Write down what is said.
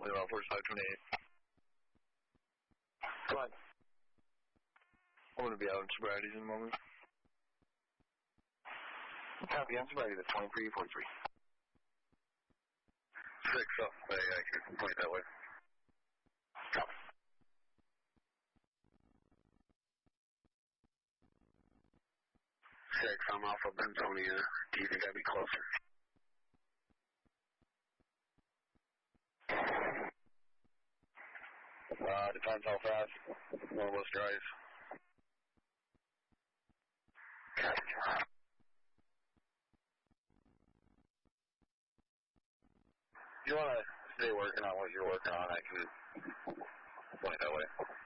about 4528. Go ahead. I'm going to be out in sobrieties in a moment. Copy, on sobriety, that's 2343. 6 up, I can point that way. Copy. Six, I'm off of Bentonia. Do you think I'd be closer? Depends how fast one of us drives. If you want to stay working on what you're working on, I can point that way.